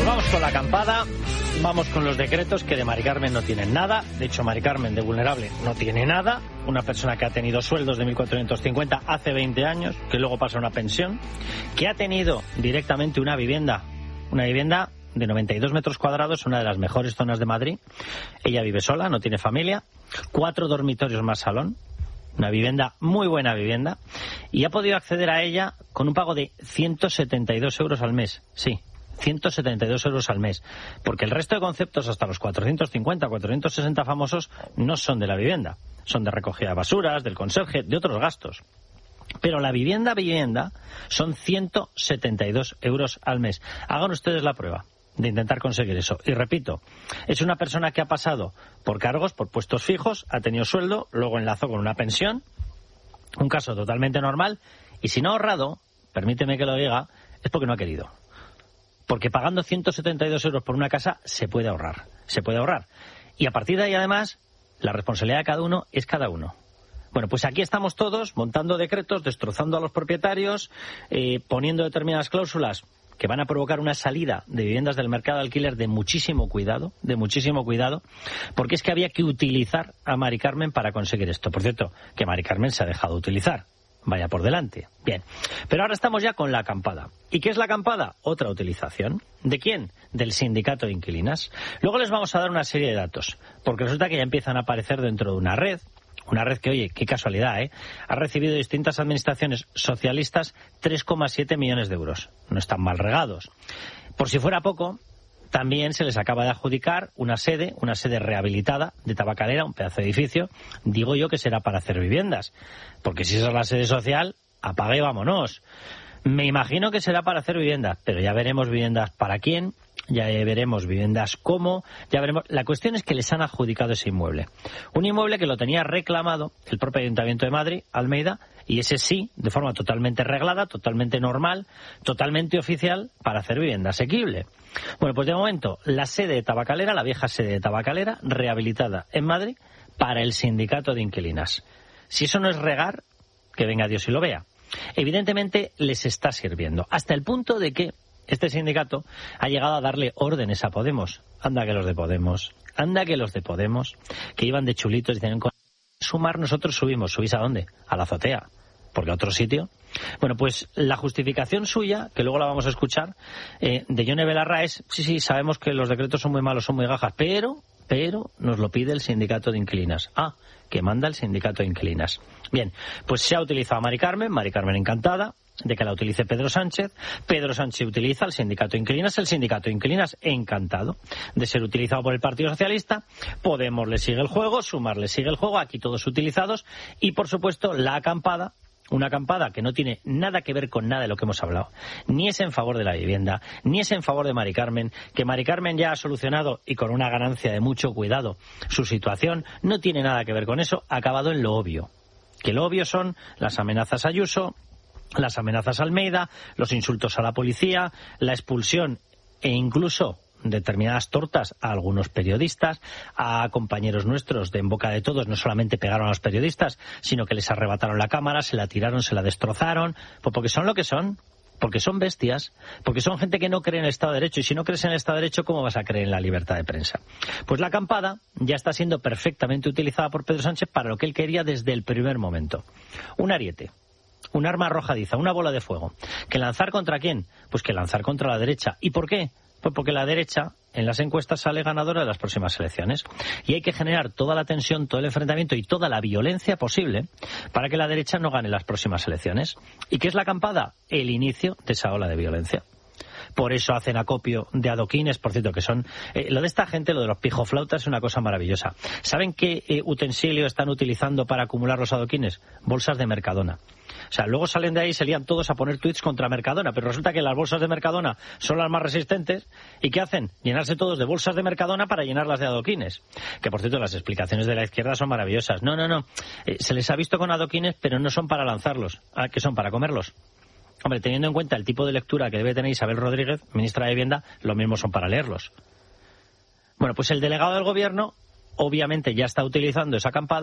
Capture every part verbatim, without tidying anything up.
Vamos con la acampada, vamos con los decretos que de Mari Carmen no tienen nada. De hecho, Mari Carmen de vulnerable no tiene nada. Una persona que ha tenido sueldos de mil cuatrocientos cincuenta hace veinte años, que luego pasa a una pensión, que ha tenido directamente una vivienda, una vivienda de noventa y dos metros cuadrados, una de las mejores zonas de Madrid. Ella vive sola, no tiene familia, cuatro dormitorios más salón, una vivienda, muy buena vivienda, y ha podido acceder a ella con un pago de ciento setenta y dos euros al mes, sí. ciento setenta y dos euros al mes, porque el resto de conceptos, hasta los cuatrocientos cincuenta, cuatrocientos sesenta famosos, no son de la vivienda, son de recogida de basuras, del conserje, de otros gastos. Pero la vivienda, vivienda, son ciento setenta y dos euros al mes. Hagan ustedes la prueba de intentar conseguir eso. Y repito, es una persona que ha pasado por cargos, por puestos fijos, ha tenido sueldo, luego enlazó con una pensión, un caso totalmente normal, y si no ha ahorrado, permíteme que lo diga, es porque no ha querido. Porque pagando ciento setenta y dos euros por una casa se puede ahorrar, se puede ahorrar. Y a partir de ahí, además, la responsabilidad de cada uno es cada uno. Bueno, pues aquí estamos todos montando decretos, destrozando a los propietarios, eh, poniendo determinadas cláusulas que van a provocar una salida de viviendas del mercado de alquiler de muchísimo cuidado, de muchísimo cuidado, porque es que había que utilizar a Mari Carmen para conseguir esto. Por cierto, que Mari Carmen se ha dejado utilizar. Vaya por delante. Bien. Pero ahora estamos ya con la acampada. ¿Y qué es la acampada? Otra utilización. ¿De quién? Del sindicato de inquilinas. Luego les vamos a dar una serie de datos, porque resulta que ya empiezan a aparecer dentro de una red, una red que, oye, qué casualidad, ¿eh? Ha recibido de distintas administraciones socialistas tres coma siete millones de euros. No están mal regados. Por si fuera poco, también se les acaba de adjudicar una sede, una sede rehabilitada de Tabacalera, un pedazo de edificio. Digo yo que será para hacer viviendas, porque si esa es la sede social, apague y vámonos. Me imagino que será para hacer viviendas, pero ya veremos viviendas para quién, ya veremos viviendas cómo, ya veremos. La cuestión es que les han adjudicado ese inmueble. Un inmueble que lo tenía reclamado el propio Ayuntamiento de Madrid, Almeida, y ese sí, de forma totalmente reglada, totalmente normal, totalmente oficial, para hacer vivienda asequible. Bueno, pues de momento, la sede de Tabacalera, la vieja sede de Tabacalera, rehabilitada en Madrid para el sindicato de inquilinas. Si eso no es regar, que venga Dios y lo vea. Evidentemente les está sirviendo, hasta el punto de que este sindicato ha llegado a darle órdenes a Podemos. Anda que los de Podemos, anda que los de Podemos, que iban de chulitos y dicen, con sumar nosotros subimos. ¿Subís a dónde? A la azotea, porque a otro sitio. Bueno, pues la justificación suya, que luego la vamos a escuchar, eh, de Yone Belarra es, sí, sí, sabemos que los decretos son muy malos, son muy gajas, pero, pero nos lo pide el sindicato de inquilinas. Ah, que manda el sindicato de inquilinas. Bien, pues se ha utilizado a Mari Carmen, Mari Carmen encantada de que la utilice Pedro Sánchez. Pedro Sánchez utiliza al sindicato de inquilinas, el sindicato de inquilinas encantado de ser utilizado por el Partido Socialista. Podemos le sigue el juego, Sumar le sigue el juego, aquí todos utilizados, y por supuesto la acampada, una acampada que no tiene nada que ver con nada de lo que hemos hablado, ni es en favor de la vivienda, ni es en favor de Mari Carmen, que Mari Carmen ya ha solucionado, y con una ganancia de mucho cuidado, su situación, no tiene nada que ver con eso, ha acabado en lo obvio, que lo obvio son las amenazas a Ayuso, las amenazas a Almeida, los insultos a la policía, la expulsión e incluso determinadas tortas a algunos periodistas, a compañeros nuestros de En Boca de Todos. No solamente pegaron a los periodistas, sino que les arrebataron la cámara, se la tiraron, se la destrozaron, pues porque son lo que son, porque son bestias, porque son gente que no cree en el Estado de Derecho, y si no crees en el Estado de Derecho, ¿cómo vas a creer en la libertad de prensa? Pues la acampada ya está siendo perfectamente utilizada por Pedro Sánchez para lo que él quería desde el primer momento. Un ariete, un arma arrojadiza, una bola de fuego. ¿Que lanzar contra quién? Pues que lanzar contra la derecha. ¿Y por qué? Pues porque la derecha en las encuestas sale ganadora de las próximas elecciones. Y hay que generar toda la tensión, todo el enfrentamiento y toda la violencia posible para que la derecha no gane las próximas elecciones. ¿Y qué es la acampada? El inicio de esa ola de violencia. Por eso hacen acopio de adoquines, por cierto, que son... Eh, lo de esta gente, lo de los pijoflautas, es una cosa maravillosa. ¿Saben qué eh, utensilio están utilizando para acumular los adoquines? Bolsas de Mercadona. O sea, luego salen de ahí y se lían todos a poner tweets contra Mercadona, pero resulta que las bolsas de Mercadona son las más resistentes. ¿Y qué hacen? Llenarse todos de bolsas de Mercadona para llenarlas de adoquines. Que, por cierto, las explicaciones de la izquierda son maravillosas. No, no, no. Eh, se les ha visto con adoquines, pero no son para lanzarlos. Ah, ¿qué son? ¿Para comerlos? Hombre, teniendo en cuenta el tipo de lectura que debe tener Isabel Rodríguez, ministra de Vivienda, lo mismo son para leerlos. Bueno, pues el delegado del Gobierno obviamente ya está utilizando esa acampada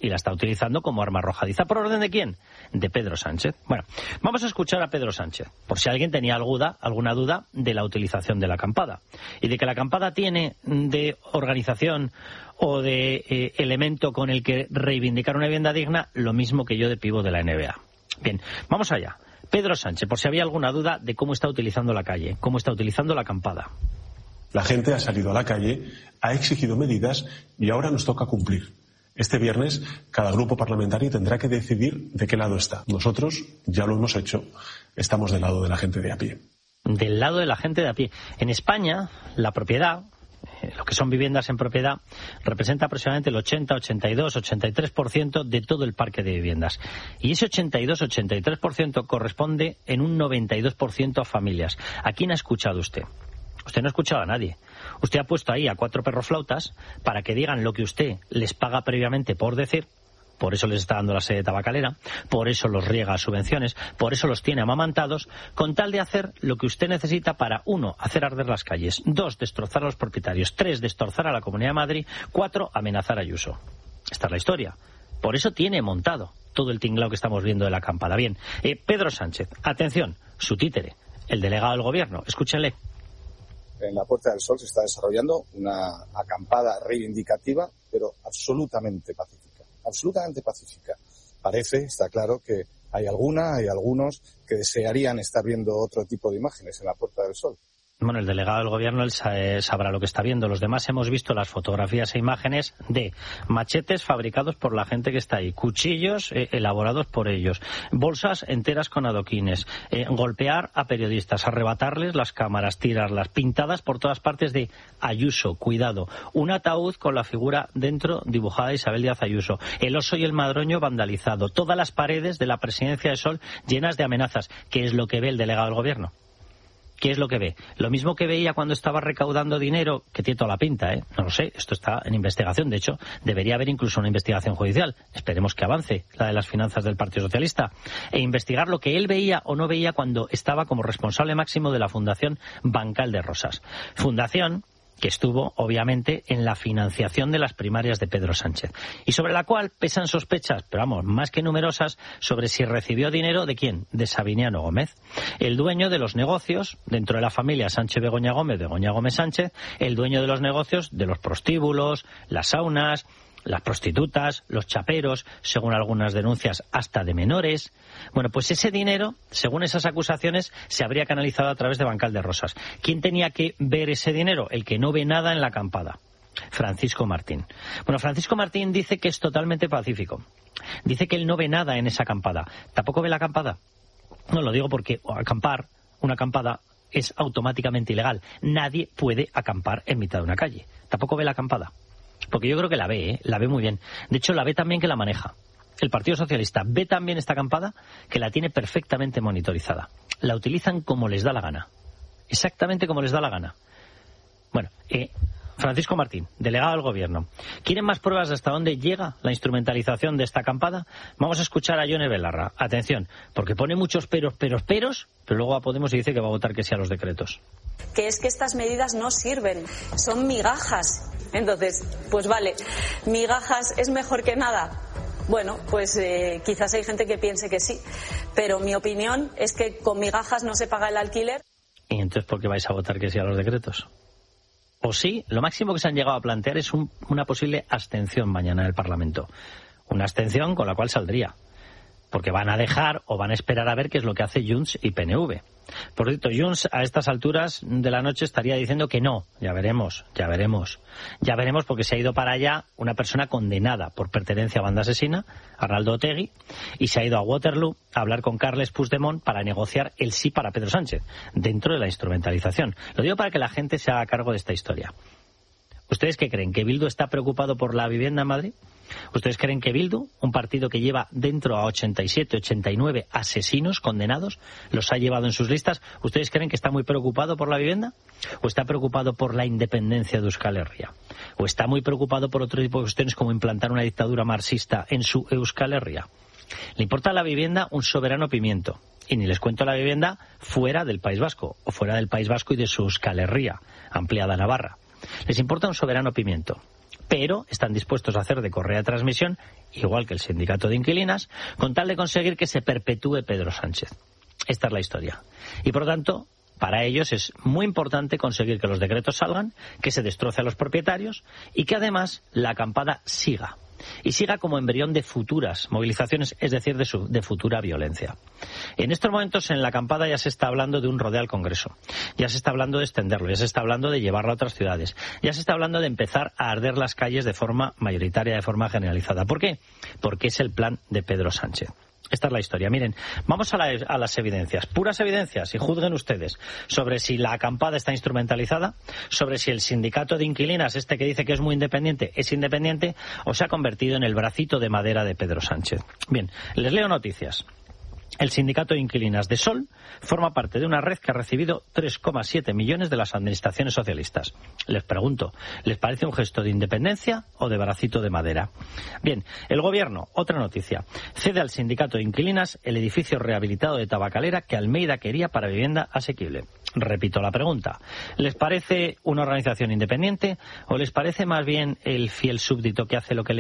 y la está utilizando como arma arrojadiza. ¿Por orden de quién? De Pedro Sánchez. Bueno, vamos a escuchar a Pedro Sánchez, por si alguien tenía alguna, alguna duda de la utilización de la acampada. Y de que la acampada tiene de organización o de eh, elemento con el que reivindicar una vivienda digna, lo mismo que yo de pívot de la N B A. Bien, vamos allá. Pedro Sánchez, por si había alguna duda de cómo está utilizando la calle, cómo está utilizando la acampada. La gente ha salido a la calle, ha exigido medidas y ahora nos toca cumplir. Este viernes, cada grupo parlamentario tendrá que decidir de qué lado está. Nosotros ya lo hemos hecho. Estamos del lado de la gente de a pie. Del lado de la gente de a pie. En España, la propiedad, eh, lo que son viviendas en propiedad, representa aproximadamente el ochenta, ochenta y dos, ochenta y tres por ciento de todo el parque de viviendas. Y ese ochenta y dos, ochenta y tres por ciento corresponde en un noventa y dos por ciento a familias. ¿A quién ha escuchado usted? Usted no ha escuchado a nadie. Usted ha puesto ahí a cuatro perroflautas para que digan lo que usted les paga previamente por decir. Por eso les está dando la sede tabacalera, por eso los riega a subvenciones, por eso los tiene amamantados, con tal de hacer lo que usted necesita para, uno, hacer arder las calles, dos, destrozar a los propietarios, tres, destrozar a la Comunidad de Madrid, cuatro, amenazar a Ayuso. Esta es la historia. Por eso tiene montado todo el tinglao que estamos viendo de la acampada. Bien, eh, Pedro Sánchez, atención, su títere, el delegado del Gobierno, escúchenle. En la Puerta del Sol se está desarrollando una acampada reivindicativa, pero absolutamente pacífica. Absolutamente pacífica. Parece, está claro, que hay alguna, hay algunos que desearían estar viendo otro tipo de imágenes en la Puerta del Sol. Bueno, el delegado del Gobierno él sabrá lo que está viendo. Los demás hemos visto las fotografías e imágenes de machetes fabricados por la gente que está ahí, cuchillos eh, elaborados por ellos, bolsas enteras con adoquines, eh, golpear a periodistas, arrebatarles las cámaras, tirarlas, pintadas por todas partes de Ayuso, cuidado, un ataúd con la figura dentro dibujada de Isabel Díaz Ayuso, el oso y el madroño vandalizado, todas las paredes de la Presidencia de Sol llenas de amenazas. ¿Qué es lo que ve el delegado del Gobierno? ¿Qué es lo que ve? Lo mismo que veía cuando estaba recaudando dinero, que tiene toda la pinta, ¿eh? No lo sé, esto está en investigación. De hecho, debería haber incluso una investigación judicial. Esperemos que avance la de las finanzas del Partido Socialista. E investigar lo que él veía o no veía cuando estaba como responsable máximo de la Fundación Bancal de Rosas. Fundación que estuvo, obviamente, en la financiación de las primarias de Pedro Sánchez, y sobre la cual pesan sospechas, pero vamos, más que numerosas, sobre si recibió dinero de quién, de Sabiniano Gómez, el dueño de los negocios dentro de la familia Sánchez-Begoña Gómez, Begoña Gómez Sánchez, el dueño de los negocios de los prostíbulos, las saunas, las prostitutas, los chaperos, según algunas denuncias, hasta de menores. Bueno, pues ese dinero, según esas acusaciones, se habría canalizado a través de Bancal de Rosas. ¿Quién tenía que ver ese dinero? El que no ve nada en la acampada. Francisco Martín. Bueno, Francisco Martín dice que es totalmente pacífico. Dice que él no ve nada en esa acampada. ¿Tampoco ve la acampada? No, lo digo porque acampar, una acampada, es automáticamente ilegal. Nadie puede acampar en mitad de una calle. ¿Tampoco ve la acampada? Porque yo creo que la ve, ¿eh? La ve muy bien. De hecho, la ve también que la maneja. El Partido Socialista ve también esta acampada que la tiene perfectamente monitorizada. La utilizan como les da la gana. Exactamente como les da la gana. Bueno, eh, Francisco Martín, delegado del Gobierno. ¿Quieren más pruebas de hasta dónde llega la instrumentalización de esta acampada? Vamos a escuchar a Yone Belarra. Atención, porque pone muchos peros, peros, peros, pero luego a Podemos y dice que va a votar que sí a los decretos. Que es que estas medidas no sirven, son migajas. Entonces, pues vale, migajas es mejor que nada. Bueno, pues eh, quizás hay gente que piense que sí, pero mi opinión es que con migajas no se paga el alquiler. ¿Y entonces por qué vais a votar que sí a los decretos? O sí, lo máximo que se han llegado a plantear es un, una posible abstención mañana en el Parlamento. Una abstención con la cual saldría. Porque van a dejar o van a esperar a ver qué es lo que hace Junts y P N V. Por cierto, Junts a estas alturas de la noche estaría diciendo que no. Ya veremos, ya veremos. Ya veremos porque se ha ido para allá una persona condenada por pertenencia a banda asesina, Arnaldo Otegi, y se ha ido a Waterloo a hablar con Carles Puigdemont para negociar el sí para Pedro Sánchez, dentro de la instrumentalización. Lo digo para que la gente se haga cargo de esta historia. ¿Ustedes qué creen? ¿Que Bildu está preocupado por la vivienda en Madrid? ¿Ustedes creen que Bildu, un partido que lleva dentro a ochenta y siete, ochenta y nueve asesinos condenados, los ha llevado en sus listas? ¿Ustedes creen que está muy preocupado por la vivienda? ¿O está preocupado por la independencia de Euskal Herria? ¿O está muy preocupado por otro tipo de cuestiones como implantar una dictadura marxista en su Euskal Herria? Le importa la vivienda un soberano pimiento. Y ni les cuento la vivienda fuera del País Vasco, o fuera del País Vasco y de su Euskal Herria, ampliada Navarra. Les importa un soberano pimiento. pero están dispuestos a hacer de correa de transmisión, igual que el sindicato de inquilinas, con tal de conseguir que se perpetúe Pedro Sánchez. Esta es la historia. Y por lo tanto, para ellos es muy importante conseguir que los decretos salgan, que se destroce a los propietarios y que además la acampada siga. Y siga como embrión de futuras movilizaciones, es decir, de, su, de futura violencia. En estos momentos en la acampada ya se está hablando de un rodeo al Congreso, ya se está hablando de extenderlo, ya se está hablando de llevarlo a otras ciudades, ya se está hablando de empezar a arder las calles de forma mayoritaria, de forma generalizada. ¿Por qué? Porque es el plan de Pedro Sánchez. Esta es la historia. Miren, vamos a, la, a las evidencias, puras evidencias, y juzguen ustedes sobre si la acampada está instrumentalizada, sobre si el sindicato de inquilinas, este que dice que es muy independiente, es independiente o se ha convertido en el bracito de madera de Pedro Sánchez. Bien, les leo noticias. El sindicato de inquilinas de Sol forma parte de una red que ha recibido tres coma siete millones de las administraciones socialistas. Les pregunto, ¿les parece un gesto de independencia o de bracito de madera? Bien, el gobierno, otra noticia, cede al sindicato de inquilinas el edificio rehabilitado de Tabacalera que Almeida quería para vivienda asequible. Repito la pregunta, ¿les parece una organización independiente o les parece más bien el fiel súbdito que hace lo que le